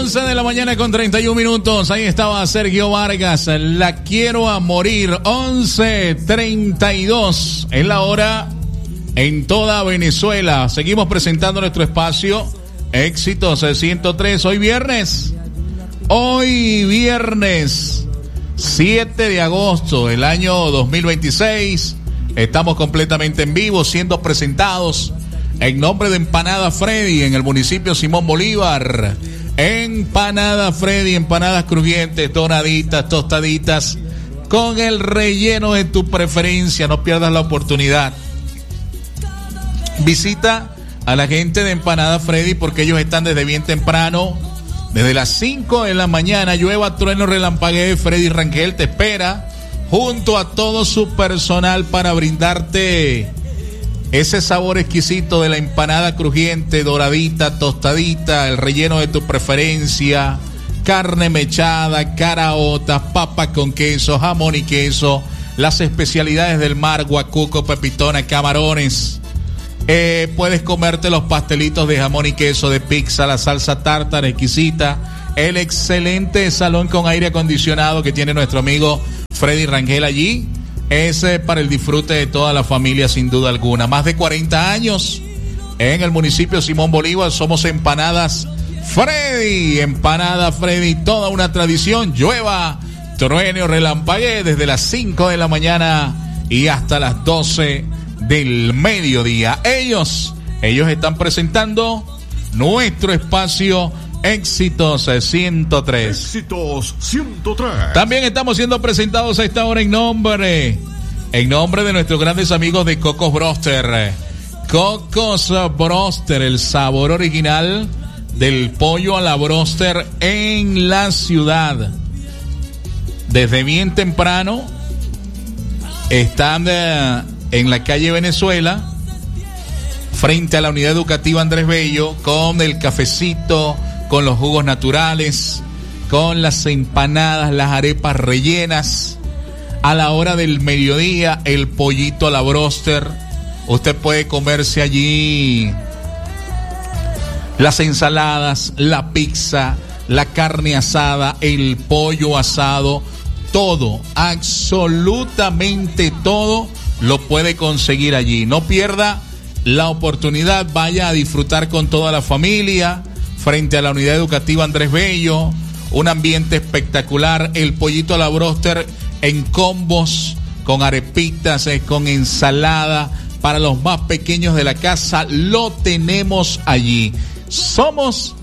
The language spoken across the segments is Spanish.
11 de la mañana con 31 minutos. Ahí estaba Sergio Vargas, La Quiero a Morir. 11:32 es la hora en toda Venezuela. Seguimos presentando nuestro espacio Éxitos 103. Hoy viernes 7 de agosto del año 2026. Estamos completamente en vivo, siendo presentados en nombre de Empanada Freddy en el municipio Simón Bolívar. Empanada Freddy, empanadas crujientes, doraditas, tostaditas, con el relleno de tu preferencia. No pierdas la oportunidad. Visita a la gente de Empanada Freddy porque ellos están desde bien temprano, desde las 5 de la mañana. Llueva, trueno, relampaguee, Freddy Rangel te espera junto a todo su personal para brindarte ese sabor exquisito de la empanada crujiente, doradita, tostadita, el relleno de tu preferencia, carne mechada, caraotas, papa con queso, jamón y queso, las especialidades del mar, guacuco, pepitona, camarones. Puedes comerte los pastelitos de jamón y queso, de pizza, la salsa tártara exquisita, el excelente salón con aire acondicionado que tiene nuestro amigo Freddy Rangel allí. Es para el disfrute de toda la familia, sin duda alguna. Más de 40 años en el municipio Simón Bolívar. Somos Empanadas Freddy. Empanada Freddy, toda una tradición. Llueva, truene o relampaguee desde las 5 de la mañana y hasta las 12 del mediodía. Ellos están presentando nuestro espacio Éxitos 103. Éxitos 103. También estamos siendo presentados a esta hora en nombre de nuestros grandes amigos de Cocos Broster. Cocos Broster, el sabor original del pollo a la broster en la ciudad. Desde bien temprano están en la calle Venezuela, frente a la unidad educativa Andrés Bello, con el cafecito, con los jugos naturales, con las empanadas, las arepas rellenas. A la hora del mediodía, el pollito a la broster. Usted puede comerse allí las ensaladas, la pizza, la carne asada, el pollo asado. Todo, absolutamente todo lo puede conseguir allí. No pierda la oportunidad, vaya a disfrutar con toda la familia frente a la unidad educativa Andrés Bello. Un ambiente espectacular. El pollito a la broster en combos, con arepitas, con ensalada. Para los más pequeños de la casa, lo tenemos allí. Somos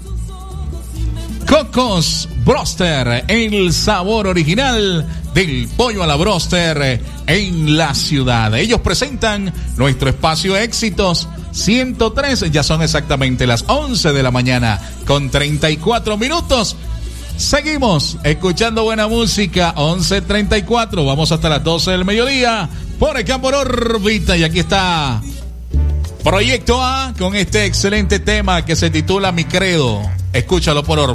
Cocos Broster, el sabor original del pollo a la broster en la ciudad. Ellos presentan nuestro espacio Éxitos 103. Ya son exactamente las 11 de la mañana con 34 minutos. Seguimos escuchando buena música. 11:34. Vamos hasta las 12 del mediodía por acá por órbita. Y aquí está Proyecto A con este excelente tema que se titula Mi Credo. Escúchalo por órbita.